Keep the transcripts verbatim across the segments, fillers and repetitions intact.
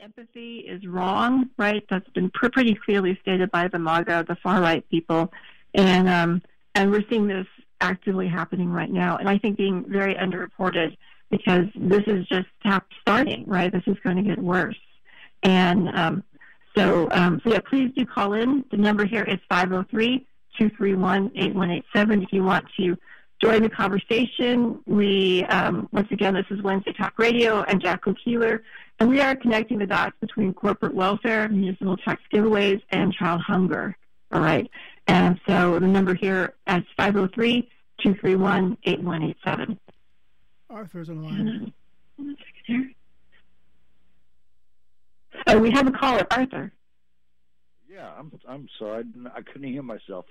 empathy is wrong, right? That's been pr- pretty clearly stated by the MAGA, the far-right people. And um, and we're seeing this actively happening right now. And I think being very underreported because this is just starting, right? This is going to get worse. And um, so, um, so, yeah, please do call in. The number here is five oh three, two three one, eight one eight seven if you want to join the conversation. We, um, once again, this is Wednesday Talk Radio and Jacqueline Keeler, and we are connecting the dots between corporate welfare, municipal tax giveaways, and child hunger, all right? And so the number here is five oh three, two three one, eight one eight seven. Arthur's on the line. One second here. Oh, we have a caller, Arthur. Yeah, I'm I'm sorry. I, didn't, I couldn't hear myself.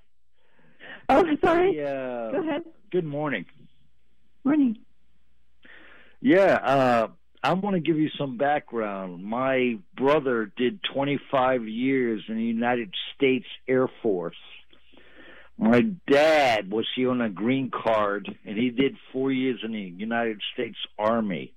Oh, sorry. Yeah. Go ahead. Good morning. Morning. Yeah, uh, I want to give you some background. My brother did twenty-five years in the United States Air Force. My dad was here on a green card, and he did four years in the United States Army.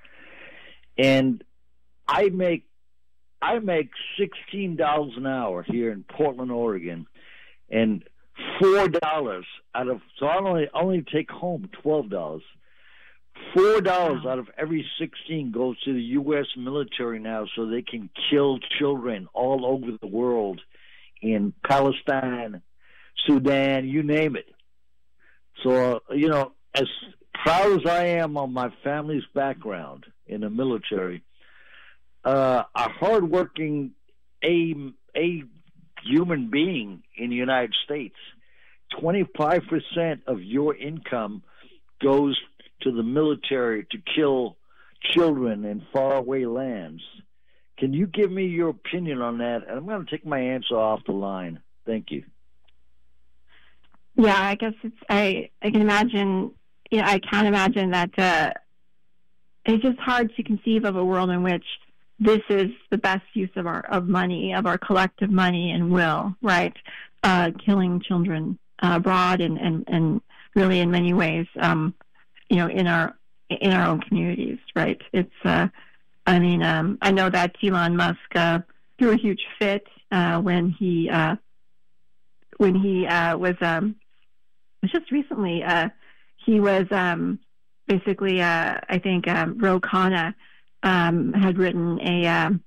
And I make I make sixteen dollars an hour here in Portland, Oregon, and four dollars out of so I only only take home twelve dollars. Four dollars wow. out of every sixteen goes to the U S military now, so they can kill children all over the world, in Palestine, Sudan, you name it. So uh, you know, as proud as I am on my family's background in the military, uh, a hardworking a a human being in the United States, twenty-five percent of your income goes to the military to kill children in faraway lands. Can you give me your opinion on that? And I'm going to take my answer off the line. Thank you. Yeah, I guess it's, I, I can imagine, you know, I can't imagine that uh, it's just hard to conceive of a world in which this is the best use of our, of money, of our collective money and will, right? Uh, killing children uh, abroad and, and, and really in many ways, um, you know, in our in our own communities, right? It's, uh, I mean, um, I know that Elon Musk uh, threw a huge fit uh, when he uh, when he uh, was um, just recently uh, he was um, basically, uh, I think, um, Ro Khanna um, had written a um,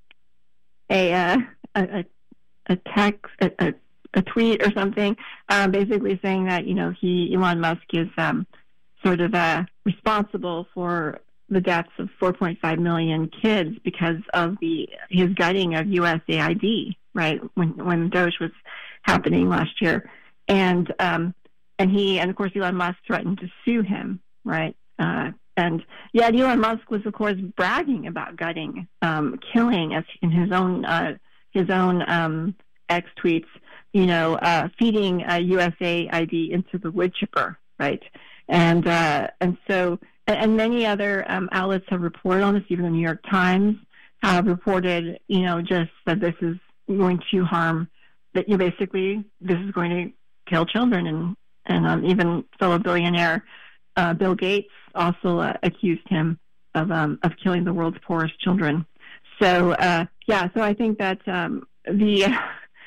a, uh, a a text a, a, a tweet or something, uh, basically saying that you know he Elon Musk is um, sort of uh, responsible for the deaths of four point five million kids because of the his gutting of U S A I D, right, when when Doge was happening last year. And um, and he, and of course, Elon Musk threatened to sue him, right? Uh, and yet Elon Musk was, of course, bragging about gutting, um, killing, as in his own uh, his own um, X tweets, you know, uh, feeding uh, U S A I D into the wood chipper, right? And uh, and so, and many other um, outlets have reported on this. Even the New York Times have reported, you know, just that this is going to harm, that you know, basically this is going to kill children. And and um, even fellow billionaire uh, Bill Gates also uh, accused him of um, of killing the world's poorest children. So uh, yeah, so I think that um, the uh,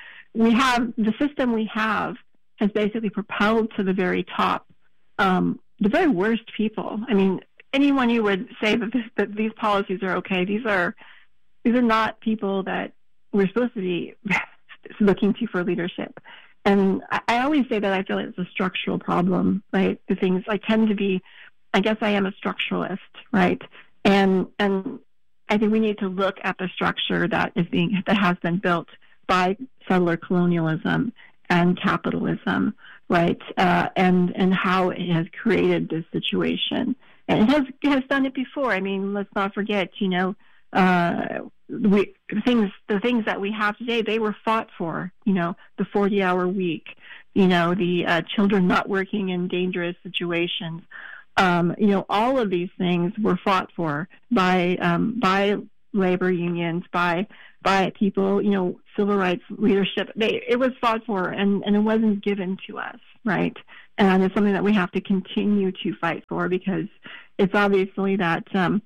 we have the system we have has basically propelled to the very top Um, the very worst people. I mean, anyone you would say that, this, that these policies are okay, these are these are not people that we're supposed to be looking to for leadership. And I, I always say that I feel like it's a structural problem, right? The things I tend to be, I guess I am a structuralist, right? And and I think we need to look at the structure that is being that has been built by settler colonialism and capitalism, right? Uh, and and how it has created this situation, and it has it has done it before. I mean, let's not forget, you know, uh, we things the things that we have today, they were fought for. You know, the forty-hour week, you know, the uh, children not working in dangerous situations. Um, you know, all of these things were fought for by um, by labor unions, by by people, you know, civil rights leadership. They, it was fought for, and, and it wasn't given to us, right? And it's something that we have to continue to fight for, because it's obviously that um,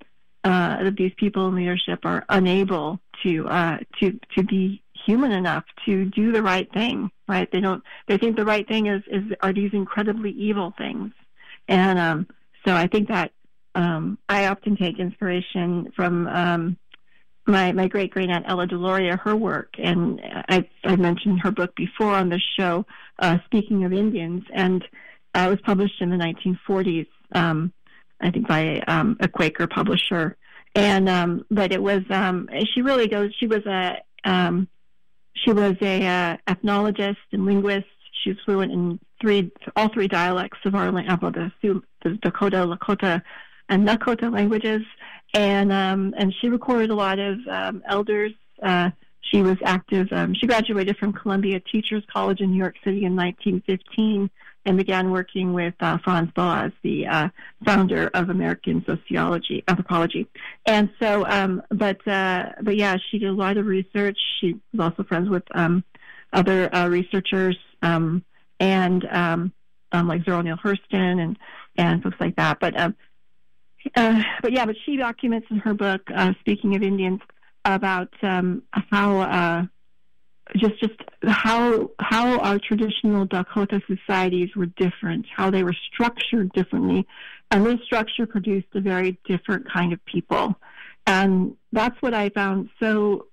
uh, that these people in leadership are unable to uh, to to be human enough to do the right thing. Right? They don't. They think the right thing is is are these incredibly evil things, and um, so I think that um, I often take inspiration from. Um, My my great great aunt Ella Deloria, her work, and I I mentioned her book before on this show. Uh, Speaking of Indians, and uh, it was published in the nineteen forties, um, I think by um, a Quaker publisher. And um, but it was um, she really goes. She was a um, she was a uh, ethnologist and linguist. She was fluent in three all three dialects of our language, the, the Dakota, Lakota, and Nakota languages. And um, and she recorded a lot of um, elders. Uh, she was active. Um, she graduated from Columbia Teachers College in New York City in nineteen fifteen and began working with uh, Franz Boas, the uh, founder of American sociology, anthropology. And so, um, but uh, but yeah, she did a lot of research. She was also friends with um, other uh, researchers um, and um, um, like Zora Neale Hurston and and folks like that. But um, Uh, but yeah, but she documents in her book, uh, Speaking of Indians, about um, how uh, just just how how our traditional Dakota societies were different, how they were structured differently, and this structure produced a very different kind of people, and that's what I found so.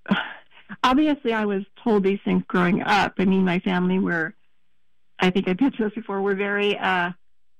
Obviously, I was told these things growing up. I mean, my family were, I think I've mentioned this before, were very. Uh,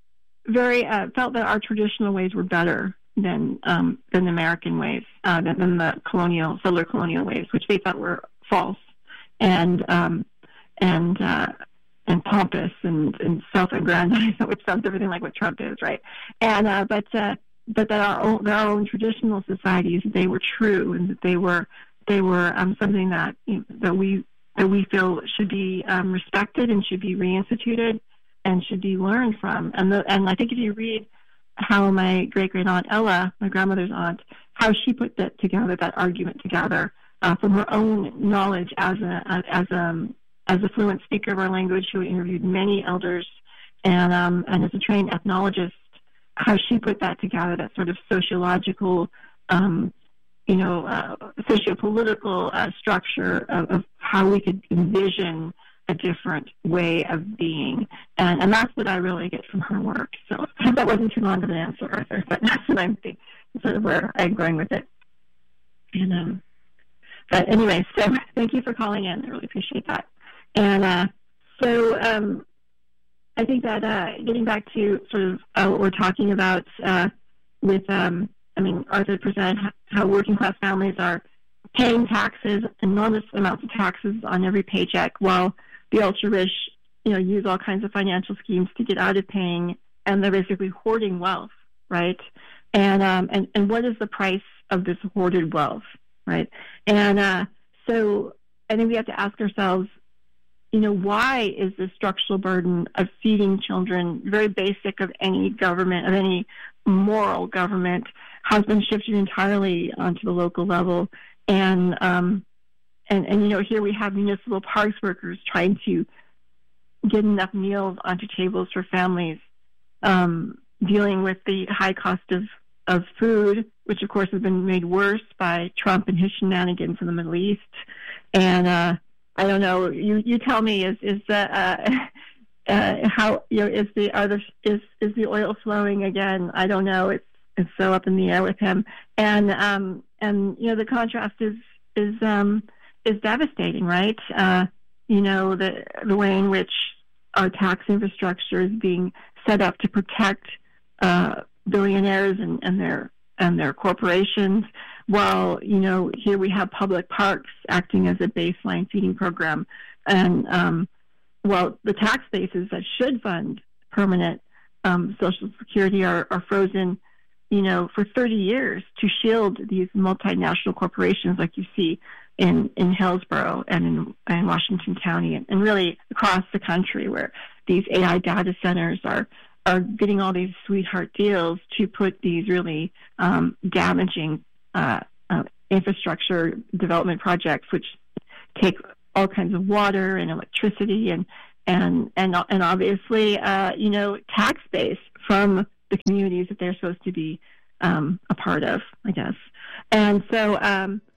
very uh, felt that our traditional ways were better than um, than the American ways, uh, than, than the colonial, settler colonial ways, which they thought were false and um, and uh, and pompous and, and self-aggrandizing, which sounds everything like what Trump is, right? And uh, but uh, but that our own, our own traditional societies, they were true, and that they were they were um, something that you know, that we that we feel should be um, respected and should be reinstituted and should be learned from. And the, and I think if you read how my great-great-aunt Ella, my grandmother's aunt, how she put that together, that argument together, uh, from her own knowledge as a as a, as a fluent speaker of our language, who interviewed many elders, and um, and as a trained ethnologist, how she put that together, that sort of sociological, um, you know, uh, socio-political uh, structure of, of how we could envision a different way of being. And, and that's what I really get from her work. So I hope that wasn't too long of an answer, Arthur, but that's what I'm thinking, sort of where I'm going with it. And, um, but anyway, so thank you for calling in. I really appreciate that. And uh, so um, I think that uh, getting back to sort of uh, what we're talking about uh, with, um, I mean, Arthur presented how working class families are paying taxes, enormous amounts of taxes on every paycheck, while the ultra-rich, you know, use all kinds of financial schemes to get out of paying, and they're basically hoarding wealth, right? And um, and and what is the price of this hoarded wealth, right? And uh, so I think we have to ask ourselves, you know, why is the structural burden of feeding children, very basic of any government, of any moral government, has been shifted entirely onto the local level? And um, And, and, you know, here we have municipal parks workers trying to get enough meals onto tables for families, um, dealing with the high cost of, of food, which, of course, has been made worse by Trump and his shenanigans in the Middle East. And uh, I don't know, you, you tell me, is is the, uh, uh, how, you know, is the, are the, is, is the oil flowing again? I don't know. It's, it's so up in the air with him. And, um, and you know, the contrast is, is, um, is devastating, right? Uh, you know, the the way in which our tax infrastructure is being set up to protect uh, billionaires and, and their and their corporations, while, you know, here we have public parks acting as a baseline feeding program. And um, while the tax bases that should fund permanent um, Social Security are, are frozen, you know, for thirty years to shield these multinational corporations like you see in, in Hillsborough and in, in Washington County and, and really across the country, where these A I data centers are, are getting all these sweetheart deals to put these really um, damaging uh, uh, infrastructure development projects, which take all kinds of water and electricity and and and and obviously uh, you know, tax base from the communities that they're supposed to be um, a part of, I guess. And so, um,